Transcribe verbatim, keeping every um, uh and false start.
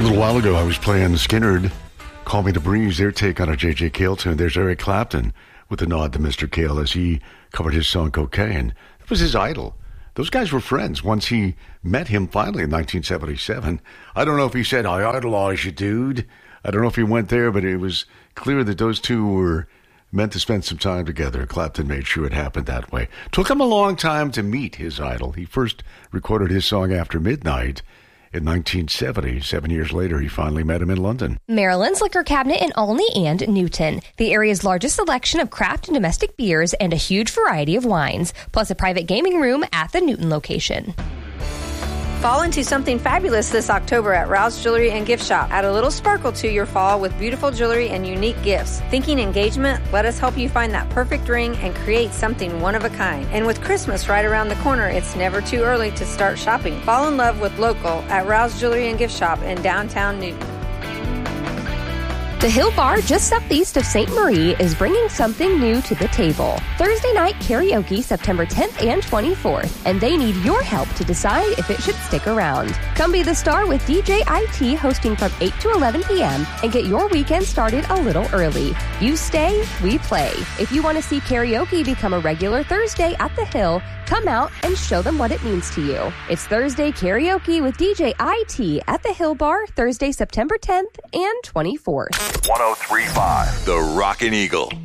A little while ago, I was playing Skynyrd, Call Me the Breeze, their take on a J J. Cale tune. There's Eric Clapton with a nod to Mister Cale as he covered his song Cocaine. It was his idol. Those guys were friends once he met him finally in nineteen seventy-seven. I don't know if he said, I idolize you, dude. I don't know if he went there, but it was clear that those two were meant to spend some time together. Clapton made sure it happened that way. Took him a long time to meet his idol. He first recorded his song After Midnight in nineteen seventy. Seven years later, he finally met him in London. Maryland's Liquor Cabinet in Olney and Newton. The area's largest selection of craft and domestic beers and a huge variety of wines, plus a private gaming room at the Newton location. Fall into something fabulous this October at Rouse Jewelry and Gift Shop. Add a little sparkle to your fall with beautiful jewelry and unique gifts. Thinking engagement? Let us help you find that perfect ring and create something one of a kind. And with Christmas right around the corner, it's never too early to start shopping. Fall in love with local at Rouse Jewelry and Gift Shop in downtown Newton. The Hill Bar, just southeast of Saint Marie, is bringing something new to the table. Thursday night karaoke, September tenth and twenty-fourth, and they need your help to decide if it should stick around. Come be the star with D J I T hosting from eight to eleven p.m. and get your weekend started a little early. You stay, we play. If you want to see karaoke become a regular Thursday at the Hill, come out and show them what it means to you. It's Thursday karaoke with D J I T at the Hill Bar, Thursday, September tenth and twenty-fourth. one oh three point five The Rockin' Eagle.